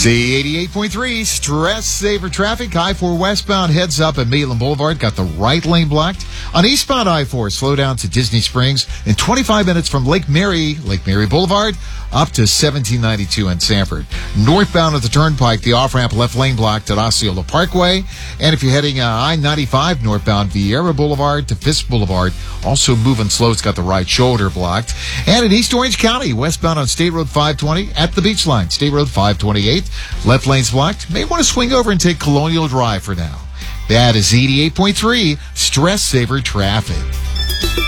Z88.3, stress saver traffic. I-4 westbound heads up at Maitland Boulevard. Got the right lane blocked. On eastbound I-4, slow down to Disney Springs in 25 minutes from Lake Mary Boulevard up to 1792 in Sanford. Northbound at the Turnpike, the off-ramp left lane blocked at Osceola Parkway. And if you're heading I-95 northbound Vieira Boulevard to Fisk Boulevard, also moving slow. It's got the right shoulder blocked. And in East Orange County, westbound on State Road 520 at the beach line. State Road 528, left lane's blocked. May want to swing over and take Colonial Drive for now. That is 88.3 stress saver traffic.